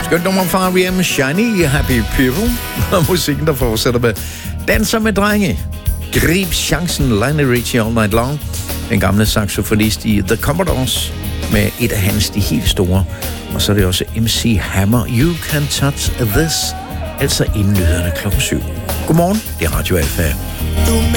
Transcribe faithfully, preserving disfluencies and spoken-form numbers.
Skønt nummer fra R E M, Shiny, Happy People. Og musikken, der fortsætter med Danser med drenge. Grib chancen, Lionel Richie, All Night Long. Den gamle saxofonist i The Commodores med et af hans de helt store. Og så er det også M C Hammer, You Can Touch This. Altså inden nyhederne klokken syv. Godmorgen, det er Radio Alfa.